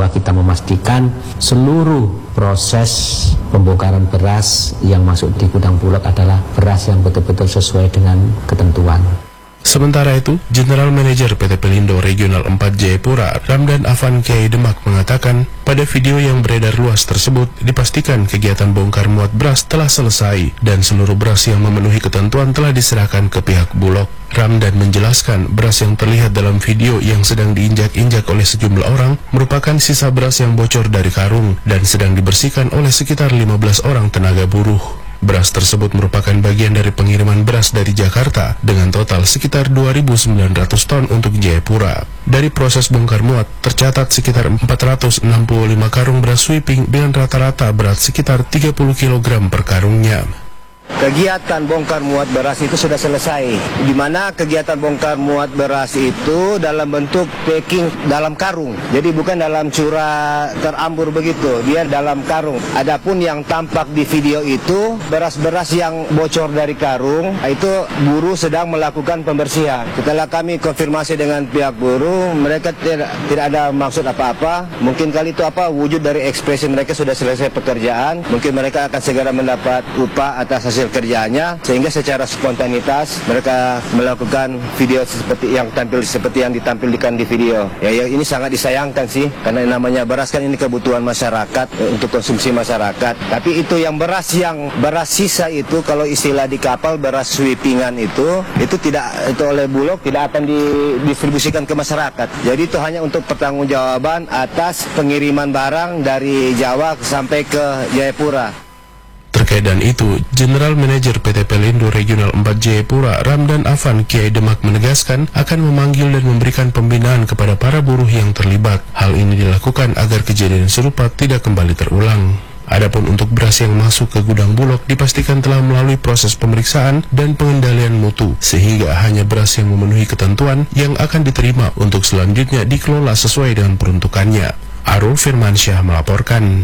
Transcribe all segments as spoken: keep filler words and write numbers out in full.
bahwa kita memastikan seluruh proses pembongkaran beras yang masuk di gudang Bulog adalah beras yang betul-betul sesuai dengan ketentuan. Sementara itu, General Manager P T Pelindo Regional empat Jayapura, Ramdan Afan Kiai Demak mengatakan, pada video yang beredar luas tersebut, dipastikan kegiatan bongkar muat beras telah selesai dan seluruh beras yang memenuhi ketentuan telah diserahkan ke pihak Bulog. Ramdan menjelaskan, beras yang terlihat dalam video yang sedang diinjak-injak oleh sejumlah orang merupakan sisa beras yang bocor dari karung dan sedang dibersihkan oleh sekitar lima belas orang tenaga buruh. Beras tersebut merupakan bagian dari pengiriman beras dari Jakarta dengan total sekitar dua ribu sembilan ratus ton untuk Jayapura. Dari proses bongkar muat, tercatat sekitar empat ratus enam puluh lima karung beras sweeping dengan rata-rata berat sekitar tiga puluh kilogram per karungnya. Kegiatan bongkar muat beras itu sudah selesai, di mana kegiatan bongkar muat beras itu dalam bentuk packing dalam karung. Jadi bukan dalam curah terambur begitu, dia dalam karung. Adapun yang tampak di video itu beras-beras yang bocor dari karung, itu buruh sedang melakukan pembersihan. Setelah kami konfirmasi dengan pihak buruh, mereka tidak, tidak ada maksud apa-apa. Mungkin kali itu apa wujud dari ekspresi mereka sudah selesai pekerjaan. Mungkin mereka akan segera mendapat upah atas hasil kerjaannya, sehingga secara spontanitas mereka melakukan video seperti yang tampil seperti yang ditampilkan di video. Ya, ya ini sangat disayangkan sih, karena namanya beras kan ini kebutuhan masyarakat, eh, untuk konsumsi masyarakat. Tapi itu yang beras yang beras sisa itu, kalau istilah di kapal beras sweepingan itu, itu tidak itu oleh Bulog tidak akan didistribusikan ke masyarakat. Jadi itu hanya untuk pertanggungjawaban atas pengiriman barang dari Jawa sampai ke Jayapura. Terkait dan itu, General Manager P T Pelindo Regional empat Jayapura, Ramdan Afan Kiai Demak menegaskan akan memanggil dan memberikan pembinaan kepada para buruh yang terlibat. Hal ini dilakukan agar kejadian serupa tidak kembali terulang. Adapun untuk beras yang masuk ke gudang Bulog dipastikan telah melalui proses pemeriksaan dan pengendalian mutu, sehingga hanya beras yang memenuhi ketentuan yang akan diterima untuk selanjutnya dikelola sesuai dengan peruntukannya. Arul Firmansyah melaporkan.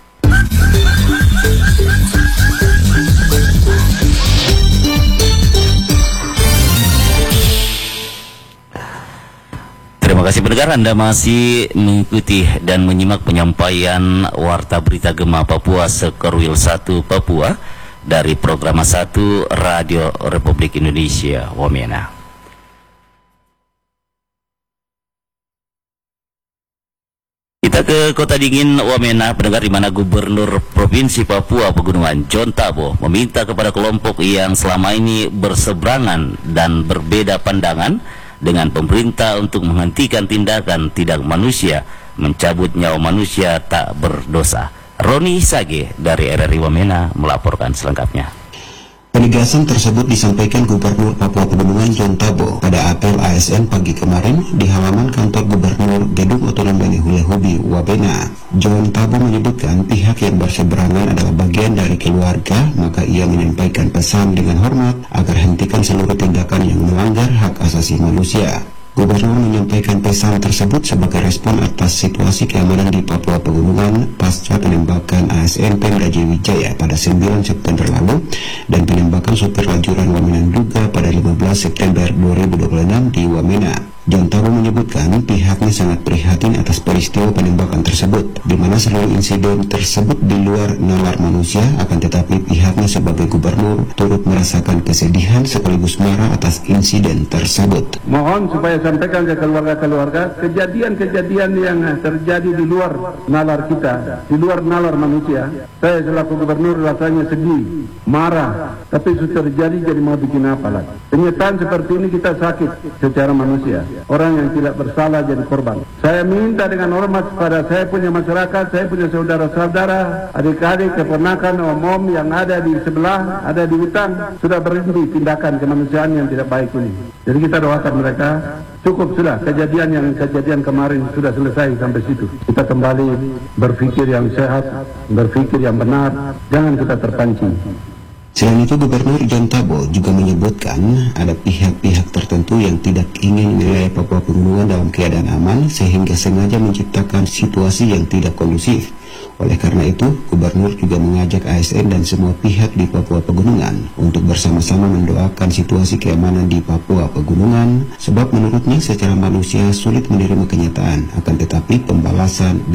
Terima kasih pendengar, Anda masih mengikuti dan menyimak penyampaian Warta Berita Gema Papua Sekorwil satu Papua dari Program satu Radio Republik Indonesia Wamena. Kita ke Kota Dingin Wamena, pendengar, di mana Gubernur Provinsi Papua Pegunungan John Tabo meminta kepada kelompok yang selama ini berseberangan dan berbeda pandangan dengan pemerintah untuk menghentikan tindakan tidak manusia, mencabut nyawa manusia tak berdosa. Roni Sage dari R R I Wamena melaporkan selengkapnya. Penegasan tersebut disampaikan Gubernur Papua Pegunungan John Tabo pada apel A S N pagi kemarin di halaman kantor Gubernur Gedung Otonom Bani Hulehubi, Wabena. John Tabo menyebutkan pihak yang berseberangan adalah bagian dari keluarga, maka ia menyampaikan pesan dengan hormat agar hentikan seluruh tindakan yang melanggar hak asasi manusia. Gubernur menyampaikan pesan tersebut sebagai respon atas situasi keamanan di Papua Pegunungan pasca penembakan A S N Pemda Wijaya pada sembilan September lalu dan penembakan sopir lajuran Wamena Duga pada lima belas September dua ribu dua puluh enam di Wamena. John Tabo menyebutkan pihaknya sangat prihatin atas peristiwa penembakan tersebut, di mana seluruh insiden tersebut di luar nalar manusia, akan tetapi pihaknya sebagai gubernur turut merasakan kesedihan sekaligus marah atas insiden tersebut. Mohon supaya sampaikan ke keluarga-keluarga kejadian-kejadian yang terjadi di luar nalar kita, di luar nalar manusia. Saya selaku gubernur rasanya sedih, marah, tapi sudah terjadi, jadi mau bikin apa lagi? Kenyataan seperti ini kita sakit secara manusia. Orang yang tidak bersalah jadi korban. Saya minta dengan hormat kepada saya punya masyarakat, saya punya saudara-saudara, adik-adik, keponakan, om-om yang ada di sebelah, ada di hutan, sudah berhenti tindakan kemanusiaan yang tidak baik ini. Jadi kita doakan mereka, cukup sudah, kejadian yang kejadian kemarin sudah selesai sampai situ. Kita kembali berpikir yang sehat, berpikir yang benar, jangan kita terpancing. Selain itu, Gubernur John Tabo juga menyebutkan ada pihak-pihak tertentu yang tidak ingin wilayah Papua Pegunungan dalam keadaan aman sehingga sengaja menciptakan situasi yang tidak kondusif. Oleh karena itu, Gubernur juga mengajak A S N dan semua pihak di Papua Pegunungan untuk bersama-sama mendoakan situasi keamanan di Papua Pegunungan, sebab menurutnya secara manusia sulit menerima kenyataan, akan tetapi pembalasan